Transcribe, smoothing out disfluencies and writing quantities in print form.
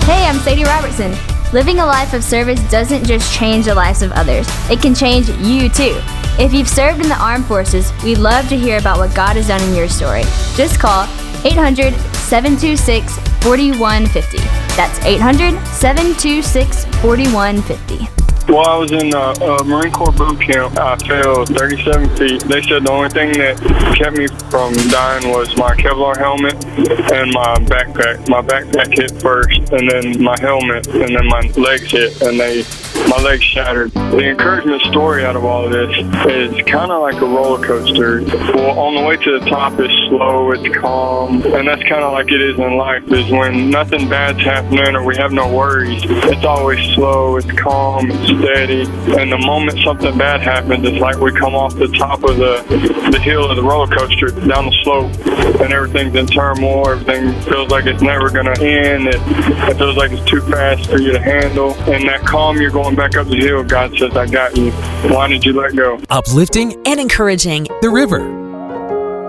Hey, I'm Sadie Robertson. Living a life of service doesn't just change the lives of others. It can change you too. If you've served in the armed forces, we'd love to hear about what God has done in your story. Just call 800-726-4150. That's 800-726-4150. While I was in Marine Corps boot camp, I fell 37 feet. They said the only thing that kept me from dying was my Kevlar helmet and my backpack. My backpack hit first, and then my helmet, and then my legs hit, and my legs shattered. The encouragement story out of all of this is kind of like a roller coaster. Well, on the way to the top, it's slow, it's calm, and that's kind of like it is in life, is when nothing bad's happening or we have no worries, it's always slow, it's calm, it's steady, and the moment something bad happens, it's like we come off the top of the hill of the roller coaster down the slope, and everything's in turmoil, everything feels like it's never going to end, it feels like it's too fast for you to handle, and that calm, you're going back up the hill, God says, I got you. Why did you let go? Uplifting and encouraging. The River.